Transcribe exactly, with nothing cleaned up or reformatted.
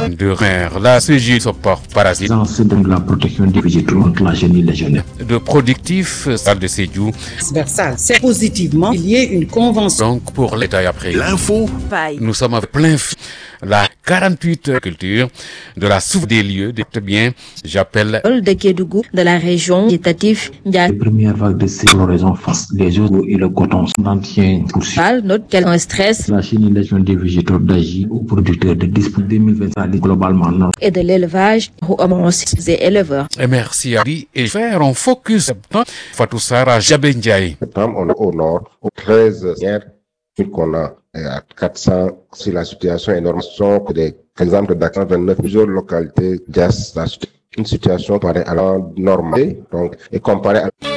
de mer. La C G Sopor Parasite. De la protection des végétaux contre la chenille légionnaire. De productif, salle de Sédhiou. Versal, c'est positivement il y a une convention. Donc pour l'état après. L'info. Nous sommes avec plein f... la quarante-huit culture de la souffle des lieux. Dites bien, j'appelle de Kédougou de la région vétative. Les premières vagues de floraison face les eaux et le coton sont d'anciens poursuivis. Note qu'elle a un stress. La chenille légionnaire des végétaux d'agir aux producteurs de dix pour deux mille vingt globalement non. Et de l'élevage aux hommes et éleveurs. Et merci Adi et faire un focus septembre. Fatou Sara Jabendjaï. On est au nord, au treize hier, qu'on a à quatre cents, si la situation est normale, sont des exemples d'accent vingt-neuf, plusieurs localités, just une situation paraît alors normale, donc, et comparée à